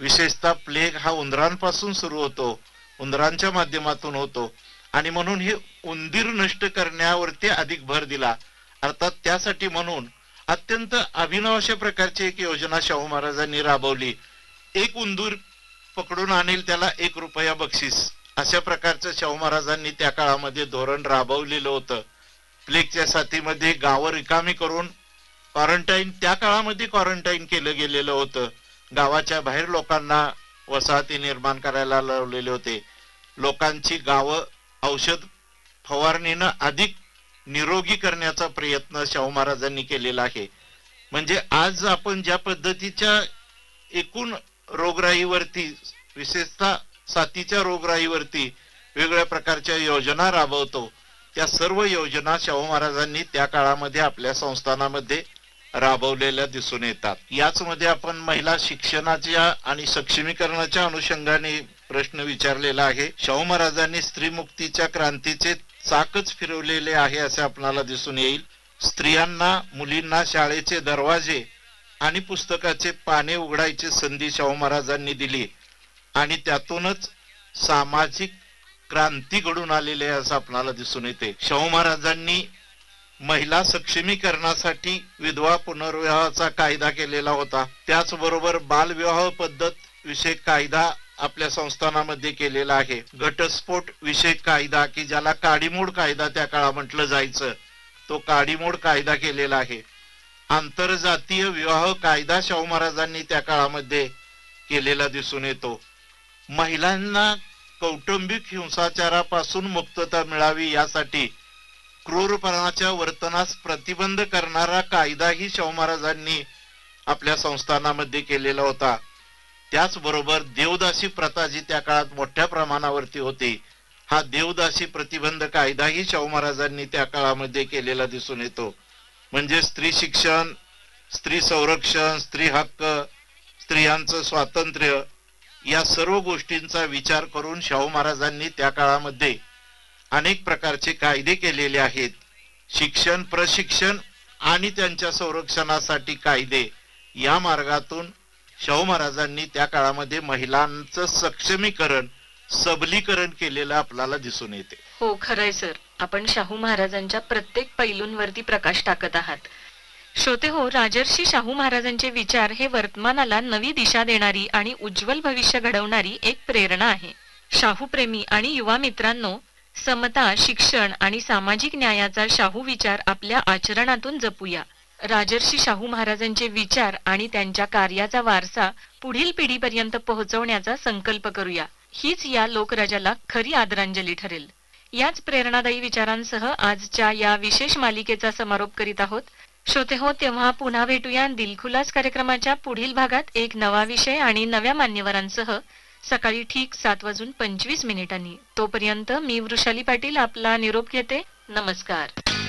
विशेषतः प्लेग हा उंदरांपासून सुरू होतो, उंदरांच्या माध्यमातून होतो आणि म्हणून हे उंदीर नष्ट करण्यावरती अधिक भर दिला. अर्थात त्यासाठी म्हणून अत्यंत अभिनव अशा प्रकारची एक योजना शाहू महाराजांनी राबवली. एक उंदीर पकडून आणेल त्याला ₹1 बक्षीस, अशा प्रकारचं शाहू महाराजांनी त्या काळामध्ये धोरण राबवलेलं होतं. प्लेगच्या साथीमध्ये गावं रिकामी करून क्वारंटाईन, त्या काळामध्ये क्वारंटाईन केलं गेलेलं होतं. गावाच्या बाहेर लोकांना वसाहती निर्माण करायला लावलेले होते. लोकांची गावं औषध फवारणीनं अधिक निरोगी करण्याचा प्रयत्न शाहू महाराजांनी केलेला आहे. म्हणजे आज आपण ज्या पद्धतीच्या एकूण रोगराईवरती, विशेषतः साथीच्या रोगराईवरती वेगवेगळ्या प्रकारच्या योजना राबवतो, त्या सर्व योजना शाहू महाराजांनी त्या काळामध्ये आपल्या संस्थानामध्ये राबवलेल्या दिसून येतात. याच मध्ये आपण महिला शिक्षणाच्या आणि सक्षमीकरणाच्या अनुषंगाने प्रश्न विचारलेला आहे. शाहू महाराजांनी स्त्रीमुक्तीच्या क्रांतीचे चाकच फिरवलेले आहे असे आपल्याला दिसून येईल. स्त्रियांना, मुलींना शाळेचे दरवाजे आणि पुस्तकाचे पाने उघडायची संधी शाहू महाराजांनी दिली आणि त्यातूनच सामाजिक क्रांती घडून आलेली आहे असं आपल्याला दिसून येते. शाहू महाराजांनी महिला सक्षमीकरणासाठी विधवा पुनर्विवाहाचा कायदा केलेला होता. त्याचबरोबर बालविवाह पद्धत विषयक कायदा आपल्या संस्थानामध्ये केलेला आहे. घटस्फोट विषयक कायदा, की ज्याला काडीमोड कायदा त्या काळा म्हटलं जायचं, तो काडीमोड कायदा केलेला आहे. आंतरजातीय विवाह कायदा शाहू महाराजांनी त्या काळामध्ये केलेला दिसून येतो. महिलांना कौटुंबिक हिंसाचारापासून मुक्तता मिळावी यासाठी क्रूरपणाच्या वर्तनास प्रतिबंध करणारा कायदाही शाहू महाराजांनी आपल्या संस्थानामध्ये केलेला होता. त्याचबरोबर देवदासी प्रथा जी त्या काळात मोठ्या प्रमाणावरती होती, हा देवदासी प्रतिबंध कायदाही शाहू महाराजांनी त्या काळामध्ये केलेला दिसून येतो. म्हणजे स्त्री शिक्षण, स्त्री संरक्षण, स्त्री हक्क, स्त्रियांचं स्वातंत्र्य, या सर्व गोष्टींचा विचार करून शाहू महाराजांनी त्या काळामध्ये अनेक प्रकारचे कायदे केलेले आहेत. शिक्षण, प्रशिक्षण आणि त्यांच्या संरक्षणासाठी कायदे, या मार्गातून शाहू महाराजांनी त्या काळामध्ये महिलांचं सक्षमीकरण, सबलीकरण केलेलं आपल्याला दिसून येते. हो, खरंय सर. आपण शाहू महाराजांच्या प्रत्येक पैलूंवरती प्रकाश टाकत आहात. श्रोते हो, राजर्षी शाहू महाराजांचे विचार हे वर्तमानाला नवी दिशा देणारी आणि उज्ज्वल भविष्य घडवणारी एक प्रेरणा आहे. शाहू प्रेमी आणि युवा मित्रांनो, समता, शिक्षण आणि सामाजिक न्यायाचा शाहू विचार आपल्या आचरणातून जपूया. राजर्षी शाहू महाराजांचे विचार आणि त्यांच्या कार्याचा वारसा पुढील पिढीपर्यंत पोहोचवण्याचा संकल्प करूया. हीच या लोकराजाला खरी आदरांजली ठरेल. याच प्रेरणादायी विचारांसह आजच्या या विशेष मालिकेचा समारोप करीत आहोत. श्रोते हो, तेव्हा पुन्हा भेटूया दिलखुलास कार्यक्रमाच्या पुढील भागात एक नवा विषय आणि नव्या मान्यवरांसह सकाळी ठीक 7:25 तोपर्यंत मी वृषाली पाटील आपला निरोप घेते. नमस्कार.